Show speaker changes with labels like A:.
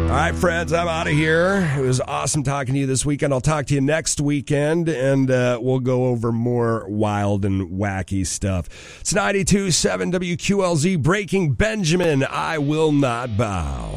A: All right, friends, I'm out of here. It was awesome talking to you this weekend. I'll talk to you next weekend, and we'll go over more wild and wacky stuff. It's 92.7 WQLZ, Breaking Benjamin, I Will Not Bow.